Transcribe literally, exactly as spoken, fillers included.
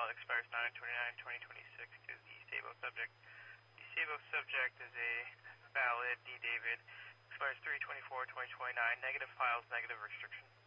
valid, expires nine twenty-nine twenty twenty-six to the Sabo subject. The Sabo subject is a valid D. David, expires three twenty-four twenty twenty-nine, negative files, negative restriction.